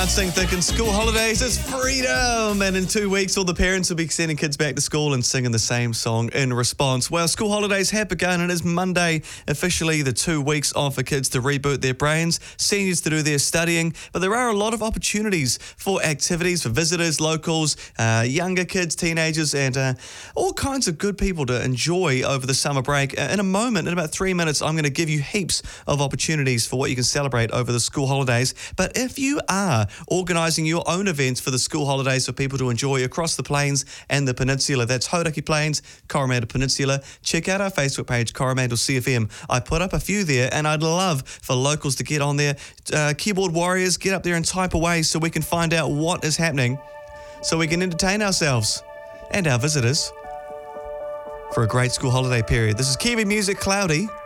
dancing, thinking school holidays is freedom. And in 2 weeks, all the parents will be sending kids back to school and singing the same song in response. Well, school holidays have begun and it is Monday, officially the 2 weeks off for kids to reboot their brains, seniors to do their studying. But there are a lot of opportunities for activities for visitors, locals, younger kids, teenagers, and all kinds of good people to enjoy over the summer break. In a moment, in about 3 minutes, I'm going to give you heaps of opportunities for what you can celebrate over the school holidays. But if you are organising your own events for the school holidays for people to enjoy across the plains and the peninsula, that's Hauraki Plains, Coromandel Peninsula, check out our Facebook page, Coromandel CFM. I put up a few there and I'd love for locals to get on there. Keyboard warriors, get up there and type away so we can find out what is happening, so we can entertain ourselves and our visitors for a great school holiday period. This is Kiwi Music, Cloudy.